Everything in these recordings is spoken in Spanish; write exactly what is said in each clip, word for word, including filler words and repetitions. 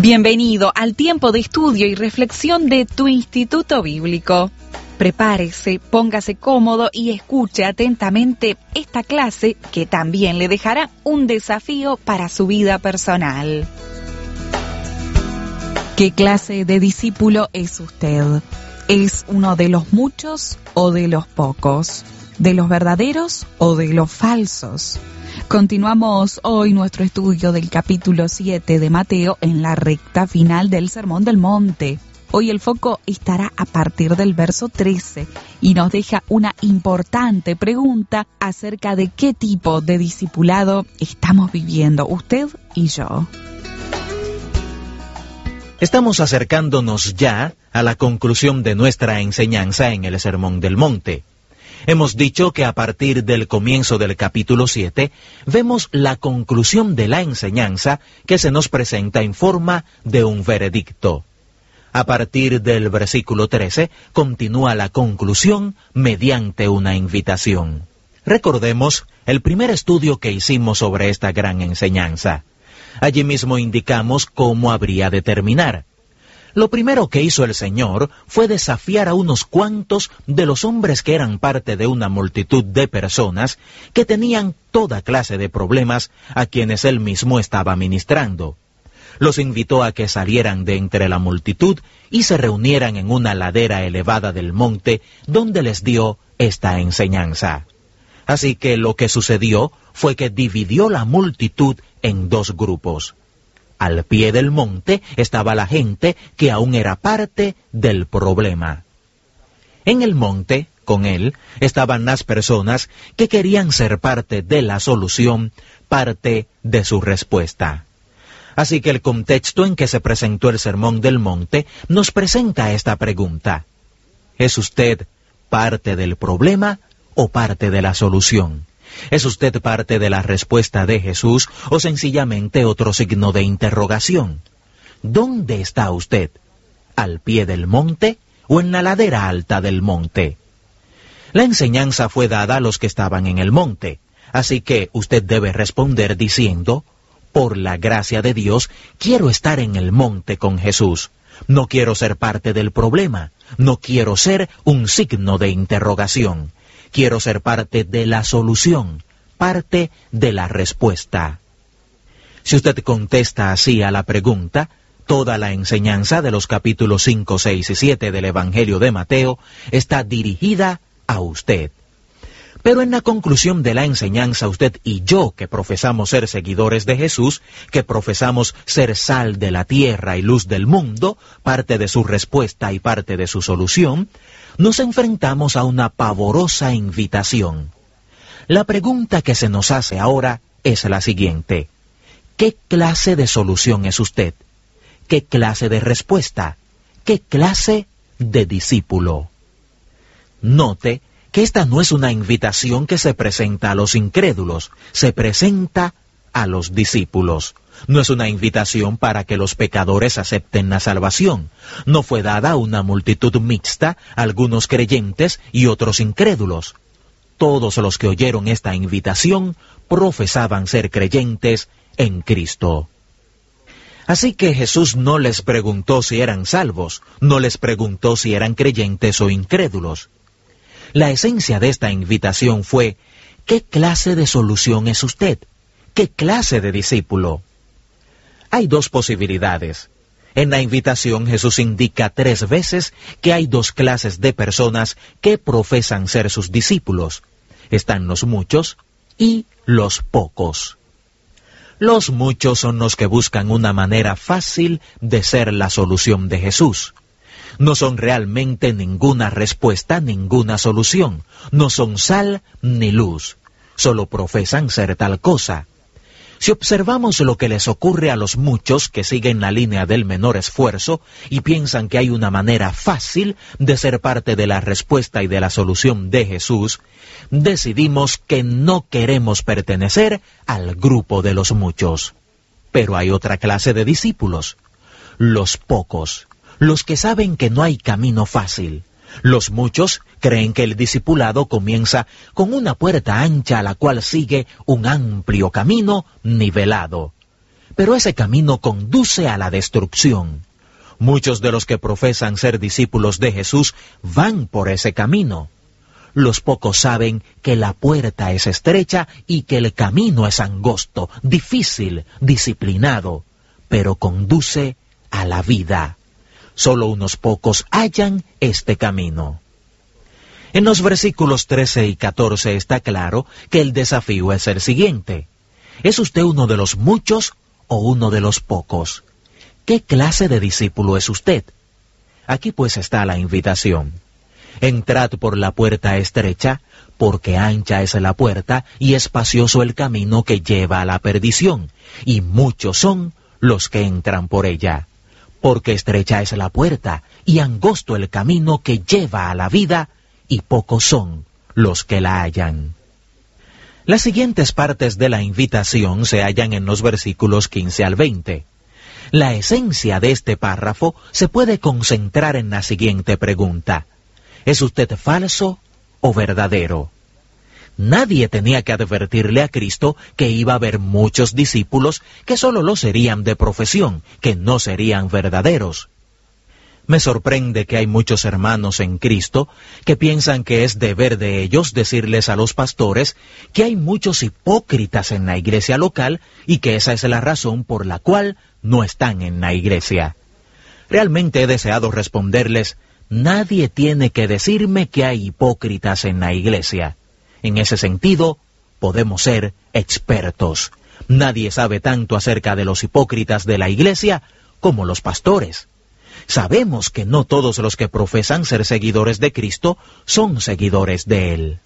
Bienvenido al tiempo de estudio y reflexión de tu Instituto Bíblico. Prepárese, póngase cómodo y escuche atentamente esta clase que también le dejará un desafío para su vida personal. ¿Qué clase de discípulo es usted? ¿Es uno de los muchos o de los pocos? ¿De los verdaderos o de los falsos? Continuamos hoy nuestro estudio del capítulo siete de Mateo en la recta final del Sermón del Monte. Hoy el foco estará a partir del verso trece y nos deja una importante pregunta acerca de qué tipo de discipulado estamos viviendo usted y yo. Estamos acercándonos ya a la conclusión de nuestra enseñanza en el Sermón del Monte. Hemos dicho que a partir del comienzo del capítulo siete, vemos la conclusión de la enseñanza que se nos presenta en forma de un veredicto. A partir del versículo trece, continúa la conclusión mediante una invitación. Recordemos el primer estudio que hicimos sobre esta gran enseñanza. Allí mismo indicamos cómo habría de terminar. Lo primero que hizo el Señor fue desafiar a unos cuantos de los hombres que eran parte de una multitud de personas que tenían toda clase de problemas a quienes Él mismo estaba ministrando. Los invitó a que salieran de entre la multitud y se reunieran en una ladera elevada del monte donde les dio esta enseñanza. Así que lo que sucedió fue que dividió la multitud en dos grupos. Al pie del monte estaba la gente que aún era parte del problema. En el monte, con él, estaban las personas que querían ser parte de la solución, parte de su respuesta. Así que el contexto en que se presentó el Sermón del Monte nos presenta esta pregunta. ¿Es usted parte del problema o parte de la solución? ¿Es usted parte de la respuesta de Jesús o sencillamente otro signo de interrogación? ¿Dónde está usted? ¿Al pie del monte o en la ladera alta del monte? La enseñanza fue dada a los que estaban en el monte, así que usted debe responder diciendo, por la gracia de Dios, quiero estar en el monte con Jesús. No quiero ser parte del problema, no quiero ser un signo de interrogación. Quiero ser parte de la solución, parte de la respuesta. Si usted contesta así a la pregunta, toda la enseñanza de los capítulos cinco, seis y siete del Evangelio de Mateo está dirigida a usted. Pero en la conclusión de la enseñanza, usted y yo, que profesamos ser seguidores de Jesús, que profesamos ser sal de la tierra y luz del mundo, parte de su respuesta y parte de su solución, nos enfrentamos a una pavorosa invitación. La pregunta que se nos hace ahora es la siguiente. ¿Qué clase de solución es usted? ¿Qué clase de respuesta? ¿Qué clase de discípulo? Note que esta no es una invitación que se presenta a los incrédulos, se presenta a los discípulos. No es una invitación para que los pecadores acepten la salvación. No fue dada a una multitud mixta, algunos creyentes y otros incrédulos. Todos los que oyeron esta invitación profesaban ser creyentes en Cristo. Así que Jesús no les preguntó si eran salvos, no les preguntó si eran creyentes o incrédulos. La esencia de esta invitación fue, ¿qué clase de solución es usted? ¿Qué clase de discípulo? Hay dos posibilidades. En la invitación Jesús indica tres veces que hay dos clases de personas que profesan ser sus discípulos. Están los muchos y los pocos. Los muchos son los que buscan una manera fácil de ser la solución de Jesús. No son realmente ninguna respuesta, ninguna solución. No son sal ni luz. Solo profesan ser tal cosa. Si observamos lo que les ocurre a los muchos que siguen la línea del menor esfuerzo y piensan que hay una manera fácil de ser parte de la respuesta y de la solución de Jesús, decidimos que no queremos pertenecer al grupo de los muchos. Pero hay otra clase de discípulos, los pocos, los que saben que no hay camino fácil. Los muchos creen que el discipulado comienza con una puerta ancha a la cual sigue un amplio camino nivelado. pero ese camino conduce a la destrucción. Muchos de los que profesan ser discípulos de Jesús van por ese camino. Los pocos saben que la puerta es estrecha y que el camino es angosto, difícil, disciplinado, pero conduce a la vida. Solo unos pocos hallan este camino. En los versículos trece y catorce está claro que el desafío es el siguiente. ¿Es usted uno de los muchos o uno de los pocos? ¿Qué clase de discípulo es usted? Aquí pues está la invitación. Entrad por la puerta estrecha, porque ancha es la puerta y espacioso el camino que lleva a la perdición, y muchos son los que entran por ella. Porque estrecha es la puerta y angosto el camino que lleva a la vida, y pocos son los que la hallan. Las siguientes partes de la invitación se hallan en los versículos quince al veinte. La esencia de este párrafo se puede concentrar en la siguiente pregunta. ¿Es usted falso o verdadero? Nadie tenía que advertirle a Cristo que iba a haber muchos discípulos que solo lo serían de profesión, que no serían verdaderos. Me sorprende que hay muchos hermanos en Cristo que piensan que es deber de ellos decirles a los pastores que hay muchos hipócritas en la iglesia local y que esa es la razón por la cual no están en la iglesia. Realmente he deseado responderles, nadie tiene que decirme que hay hipócritas en la iglesia. En ese sentido, podemos ser expertos. Nadie sabe tanto acerca de los hipócritas de la iglesia como los pastores. Sabemos que no todos los que profesan ser seguidores de Cristo son seguidores de Él.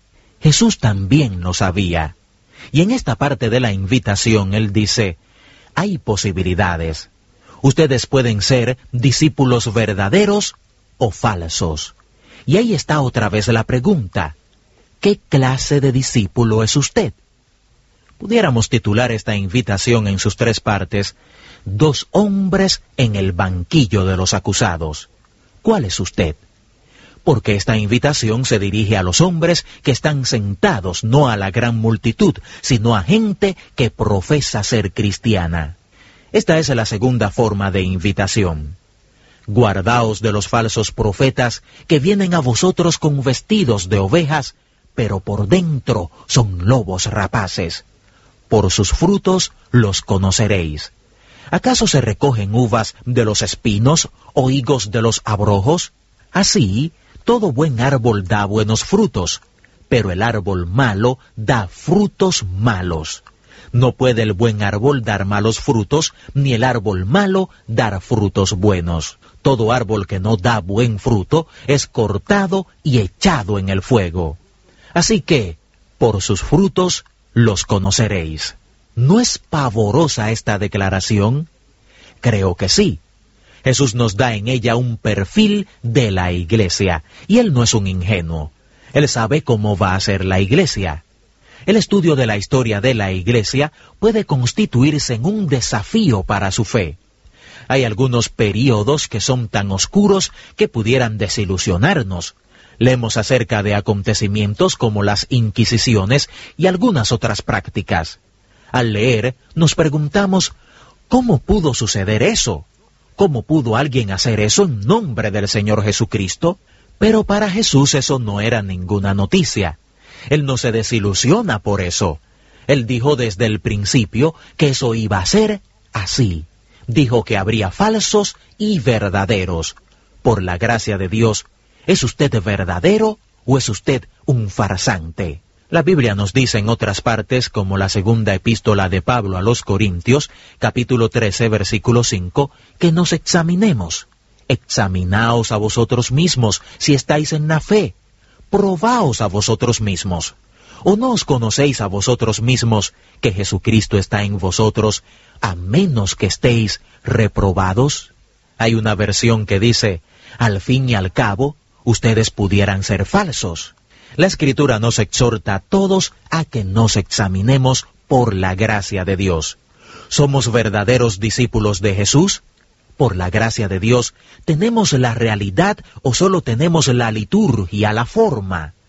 Jesús también lo sabía. Y en esta parte de la invitación Él dice, hay posibilidades. Ustedes pueden ser discípulos verdaderos o falsos. Y ahí está otra vez la pregunta. ¿Qué clase de discípulo es usted? Pudiéramos titular esta invitación en sus tres partes, Dos hombres en el banquillo de los acusados. ¿Cuál es usted? Porque esta invitación se dirige a los hombres que están sentados, no a la gran multitud, sino a gente que profesa ser cristiana. Esta es la segunda forma de invitación. Guardaos de los falsos profetas que vienen a vosotros con vestidos de ovejas, pero por dentro son lobos rapaces. Por sus frutos los conoceréis. ¿Acaso se recogen uvas de los espinos o higos de los abrojos? Así, todo buen árbol da buenos frutos, pero el árbol malo da frutos malos. No puede el buen árbol dar malos frutos, ni el árbol malo dar frutos buenos. Todo árbol que no da buen fruto es cortado y echado en el fuego. Así que, por sus frutos los conoceréis. ¿No es pavorosa esta declaración? Creo que sí. Jesús nos da en ella un perfil de la iglesia, y Él no es un ingenuo. Él sabe cómo va a ser la iglesia. El estudio de la historia de la iglesia puede constituirse en un desafío para su fe. Hay algunos períodos que son tan oscuros que pudieran desilusionarnos. Leemos acerca de acontecimientos como las Inquisiciones y algunas otras prácticas. Al leer, nos preguntamos, ¿cómo pudo suceder eso? ¿Cómo pudo alguien hacer eso en nombre del Señor Jesucristo? Pero para Jesús eso no era ninguna noticia. Él no se desilusiona por eso. Él dijo desde el principio que eso iba a ser así. Dijo que habría falsos y verdaderos. Por la gracia de Dios, ¿es usted verdadero o es usted un farsante? La Biblia nos dice en otras partes, como la segunda epístola de Pablo a los Corintios, capítulo trece, versículo cinco, que nos examinemos. Examinaos a vosotros mismos si estáis en la fe. Probaos a vosotros mismos. ¿O no os conocéis a vosotros mismos que Jesucristo está en vosotros, a menos que estéis reprobados? Hay una versión que dice, al fin y al cabo, ustedes pudieran ser falsos. La Escritura nos exhorta a todos a que nos examinemos por la gracia de Dios. ¿Somos verdaderos discípulos de Jesús? Por la gracia de Dios, ¿tenemos la realidad o solo tenemos la liturgia, la forma?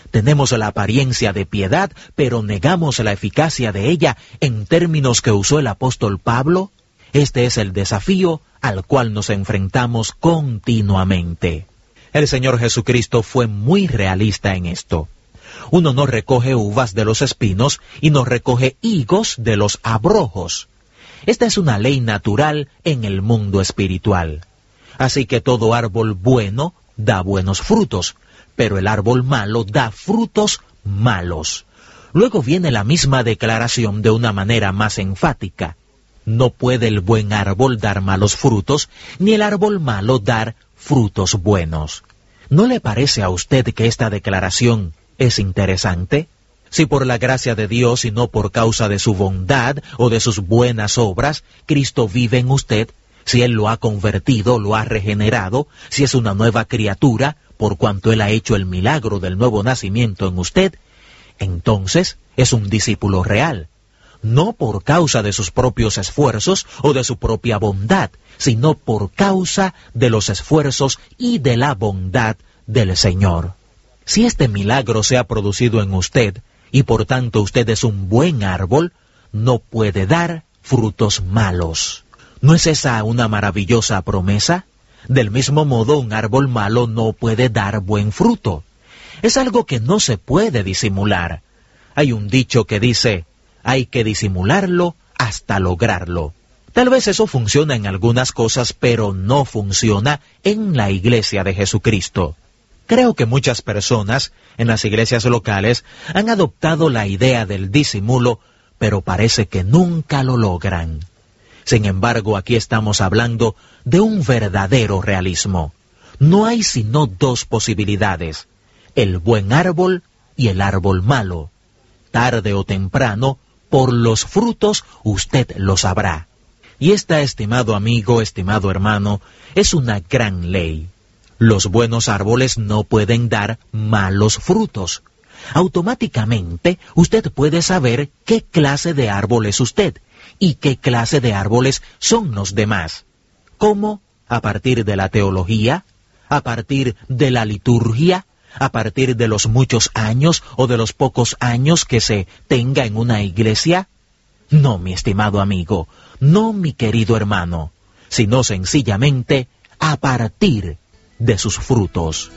Tenemos la apariencia de piedad, pero negamos la eficacia de ella en términos que usó el apóstol Pablo. Este es el desafío al cual nos enfrentamos continuamente. El Señor Jesucristo fue muy realista en esto. Uno no recoge uvas de los espinos y no recoge higos de los abrojos. Esta es una ley natural en el mundo espiritual. Así que todo árbol bueno da buenos frutos, pero el árbol malo da frutos malos. Luego viene la misma declaración de una manera más enfática. No puede el buen árbol dar malos frutos, ni el árbol malo dar frutos buenos. ¿No le parece a usted que esta declaración es interesante? Si por la gracia de Dios y no por causa de su bondad o de sus buenas obras, Cristo vive en usted, si Él lo ha convertido, lo ha regenerado, si es una nueva criatura, por cuanto Él ha hecho el milagro del nuevo nacimiento en usted, entonces es un discípulo real, no por causa de sus propios esfuerzos o de su propia bondad, sino por causa de los esfuerzos y de la bondad del Señor. Si este milagro se ha producido en usted, y por tanto usted es un buen árbol, no puede dar frutos malos. ¿No es esa una maravillosa promesa? Del mismo modo, un árbol malo no puede dar buen fruto. Es algo que no se puede disimular. Hay un dicho que dice, hay que disimularlo hasta lograrlo. Tal vez eso funciona en algunas cosas, pero no funciona en la iglesia de Jesucristo. Creo que muchas personas en las iglesias locales han adoptado la idea del disimulo, pero parece que nunca lo logran. Sin embargo, aquí estamos hablando de un verdadero realismo. No hay sino dos posibilidades, el buen árbol y el árbol malo. Tarde o temprano, por los frutos usted lo sabrá. Y esta, estimado amigo, estimado hermano, es una gran ley. Los buenos árboles no pueden dar malos frutos. Automáticamente, usted puede saber qué clase de árbol es usted y qué clase de árboles son los demás. ¿Cómo? A partir de la teología, a partir de la liturgia, a partir de los muchos años o de los pocos años que se tenga en una iglesia. No, mi estimado amigo, no, mi querido hermano, sino sencillamente a partir de sus frutos.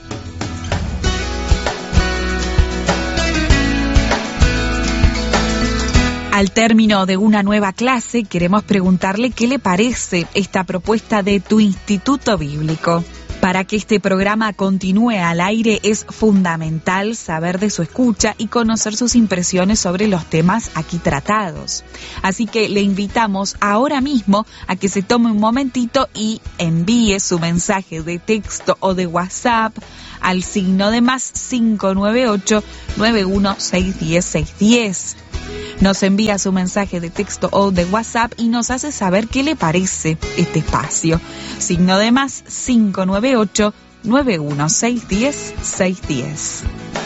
Al término de una nueva clase, queremos preguntarle qué le parece esta propuesta de Tu Instituto Bíblico. Para que este programa continúe al aire es fundamental saber de su escucha y conocer sus impresiones sobre los temas aquí tratados. Así que le invitamos ahora mismo a que se tome un momentito y envíe su mensaje de texto o de WhatsApp al signo de más cinco nueve ocho, nueve uno seis uno cero, seis uno cero. Nos envía su mensaje de texto o de WhatsApp y nos hace saber qué le parece este espacio. Signo de más cinco nueve ocho, nueve uno seis uno cero, seis uno cero.